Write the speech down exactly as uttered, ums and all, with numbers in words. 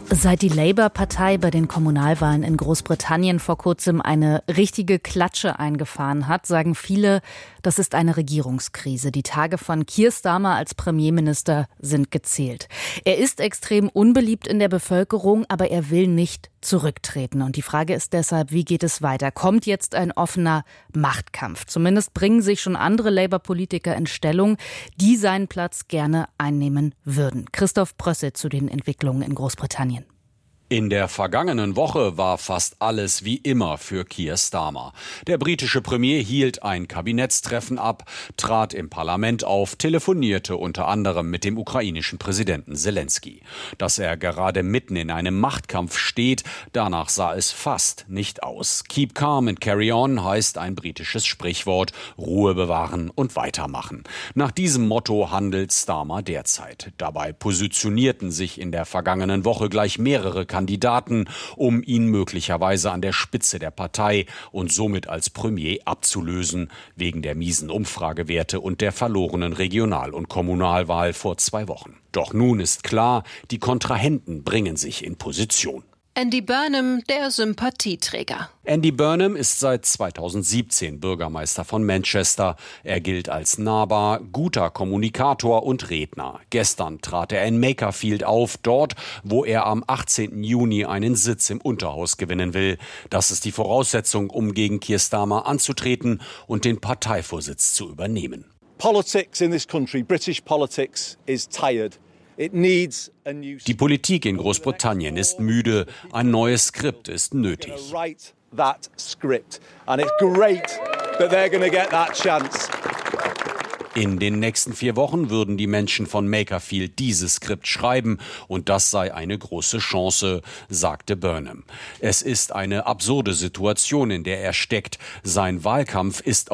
Seit die Labour-Partei bei den Kommunalwahlen in Großbritannien vor kurzem eine richtige Klatsche eingefahren hat, sagen viele, das ist eine Regierungskrise. Die Tage von Keir Starmer als Premierminister sind gezählt. Er ist extrem unbeliebt in der Bevölkerung, aber er will nicht zurücktreten. Und die Frage ist deshalb, wie geht es weiter? Kommt jetzt ein offener Machtkampf? Zumindest bringen sich schon andere Labour-Politiker in Stellung, die seinen Platz gerne einnehmen würden. Christoph Brössel zu den Entwicklungen in Großbritannien. In der vergangenen Woche war fast alles wie immer für Keir Starmer. Der britische Premier hielt ein Kabinettstreffen ab, trat im Parlament auf, telefonierte unter anderem mit dem ukrainischen Präsidenten Zelensky. Dass er gerade mitten in einem Machtkampf steht, danach sah es fast nicht aus. Keep calm and carry on heißt ein britisches Sprichwort, Ruhe bewahren und weitermachen. Nach diesem Motto handelt Starmer derzeit. Dabei positionierten sich in der vergangenen Woche gleich mehrere Kandidaten, um ihn möglicherweise an der Spitze der Partei und somit als Premier abzulösen, wegen der miesen Umfragewerte und der verlorenen Regional- und Kommunalwahl vor zwei Wochen. Doch nun ist klar, die Kontrahenten bringen sich in Position. Andy Burnham, der Sympathieträger. Andy Burnham ist seit zweitausendsiebzehn Bürgermeister von Manchester. Er gilt als nahbar, guter Kommunikator und Redner. Gestern trat er in Makerfield auf, dort, wo er am achtzehnten Juni einen Sitz im Unterhaus gewinnen will. Das ist die Voraussetzung, um gegen Keir Starmer anzutreten und den Parteivorsitz zu übernehmen. Politics in this country, British politics, is tired. Die Politik in Großbritannien ist müde. Ein neues Skript ist nötig. In den nächsten vier Wochen würden die Menschen von Makerfield dieses Skript schreiben und das sei eine große Chance, sagte Burnham. Es ist eine absurde Situation, in der er steckt. Sein Wahlkampf ist